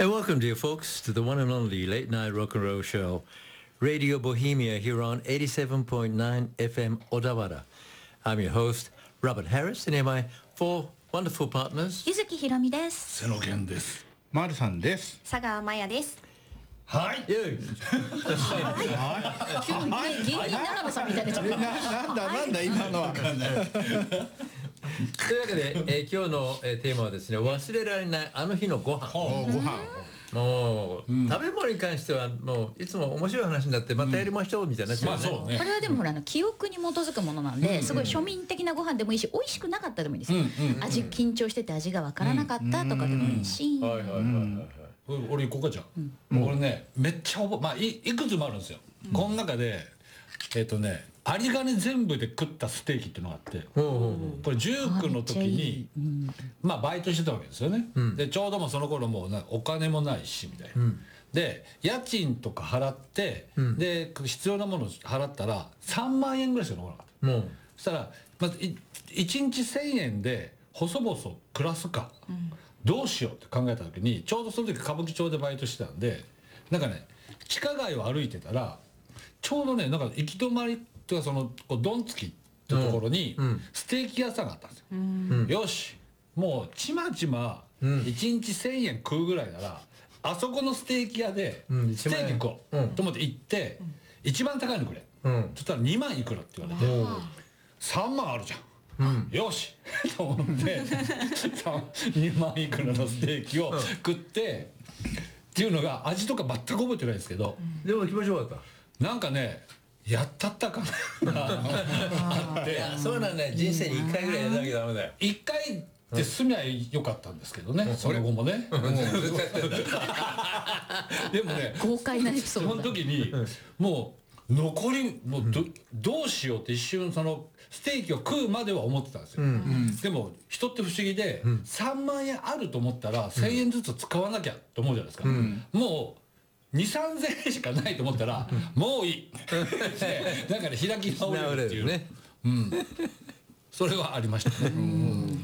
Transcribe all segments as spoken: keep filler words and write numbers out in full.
And welcome, dear folks, to the one and only late night rock and roll show, Radio Bohemia, here on eighty-seven point nine F M Odawara. I'm your host, Robert Harris, and here are my four wonderful partners. 柚木ひろみです。 瀬野健です。 マルさんです。 佐川真也です。 はい。 You. 急に芸人長野さんみたいな。 なんだなんだ今のは。 というわけで、えー、今日の、えー、テーマはですね、忘れられないあの日のご飯。 ご飯。 もう、うん、食べ物に関してはもういつも面白い話になってまたやりましょうみたいな、 うん、まあそうね。 これはでもほらあの記憶に基づくものなんで、うん、すごい庶民的なご飯でもいいし、美味しくなかったでもいいですよ、うん、味緊張してて味がわからなかったとかでもいいし、はいはいはいはい。 俺行こうかじゃん、うん、俺ねめっちゃ覚え、まあ い, いくつもあるんですよ、うん、この中でえっ、ー、とね有り金全部で食ったステーキっていうのがあって、うん、これじゅうきゅうの時に、うん、まあバイトしてたわけですよね、うん、でちょうどもその頃もうお金もないしみたいな、うん、で家賃とか払って、うん、で必要なものを払ったらさんまんえんぐらいしか残らなかった、うん、そしたらまずいちにちせんえんで細々暮らすか、うん、どうしようって考えた時にちょうどその時歌舞伎町でバイトしてたんでなんかね地下街を歩いてたらちょうどねなんか行き止まりとかそのドンつきってところにステーキ屋さんがあったんですよ、うん、よしもうちまちまいちにちせんえん食うぐらいならあそこのステーキ屋でステーキ食おうと思って行って一番高いのくれ、うん、そしたらにまんいくらって言われてさんまんあるじゃん、うん、よしと思ってにまんいくらのステーキを食ってっていうのが味とか全く覚えてないですけど、 うん、でも気持ちよかった。 なんかねやったったかなあって、いやそうなんだよ、人生にいっかいぐらいやらなきゃダメだよ。 いっかいで済みゃよかったんですけどね、その後もねでもね豪快なエピソードその時にもう残りもう ど,、うん、どうしようって一瞬そのステーキを食うまでは思ってたんですよ、うん、でも人って不思議で、うん、さんまんえんあると思ったらせんえんずつ使わなきゃと思うじゃないですか、うん、もうにせんさんぜんえんしかないと思ったら、うん、もういいだから開き直れるっていうね、うん、それはありましたね、うん、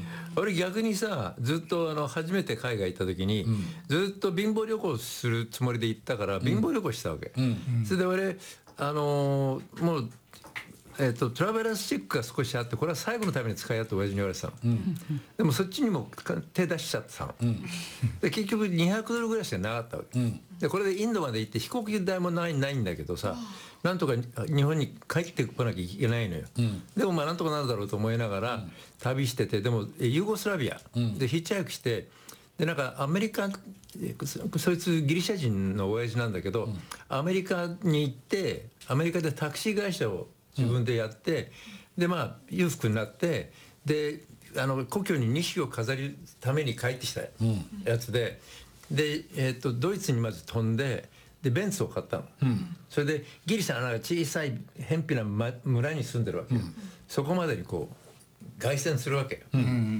俺逆にさずっとあの初めて海外行った時に、うん、ずっと貧乏旅行するつもりで行ったから貧乏旅行したわけ、うんうん、それで俺あのー、もうえー、とトラベラースチェックが少しあってこれは最後のために使いやって親父に言われてたの、うん、でもそっちにも手出しちゃってたの、うん、で結局にひゃくドルぐらいしかなかったわけ、うん、でこれでインドまで行って飛行機代もないないんだけどさなんとか日本に帰ってこなきゃいけないのよ、うん、でもまあなんとかなるだろうと思いながら旅しててでもユーゴスラビアでヒッチハイクしてでなんかアメリカそいつギリシャ人の親父なんだけど、うん、アメリカに行ってアメリカでタクシー会社を自分でやって、うん、でまあ裕福になってであの故郷に錦を飾るために帰ってきたやつで、うん、で、えー、とドイツにまず飛んででベンツを買ったの、うん、それでギリシャのなんか小さい偏僻な、ま、村に住んでるわけよ、うん、そこまでにこう凱旋するわけよ、うん、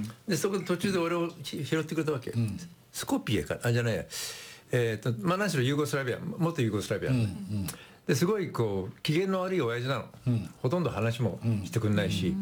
でそこで途中で俺を拾ってくれたわけ、うん、スコピエかあじゃないやえー、とまあ何しろユーゴスラビア元ユーゴスラビア、うんうんですごいこう機嫌の悪い親父なの、うん、ほとんど話もしてくれないし、うん、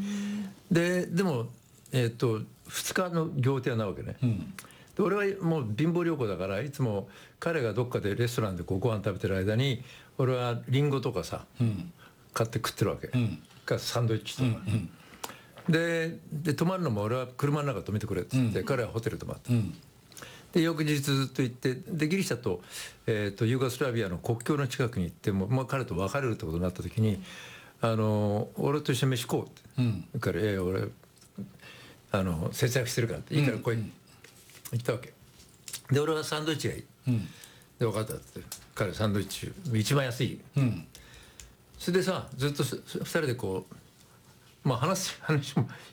ででも、えー、とふつかの行程なわけね、うん、で俺はもう貧乏旅行だからいつも彼がどっかでレストランでこうご飯食べてる間に俺はリンゴとかさ、うん、買って食ってるわけ、うん、かサンドイッチとか、うんうん、で, で泊まるのも俺は車の中泊めてくれって言って、うん、彼はホテル泊まって、うんで翌日ずっと行ってでギリシャと、えー、とユーゴスラビアの国境の近くに行っても、まあ、彼と別れるってことになった時にあの俺と一緒に飯食おうって、うん、だから「えー、俺あの節約してるから」って「いいから来い」って言ったわけで俺はサンドイッチがいい、うん、で分かったって彼サンドイッチ一番安い、うん、それでさずっとふたりでこうまあ話す話も